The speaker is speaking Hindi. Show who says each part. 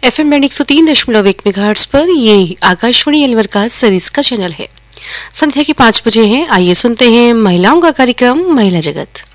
Speaker 1: FM बैंड 103.1 मेगाहर्ट्ज पर ये आकाशवाणी अलवर का सरिस का चैनल है। संध्या के 5 बजे हैं। आइए सुनते हैं महिलाओं का कार्यक्रम महिला जगत।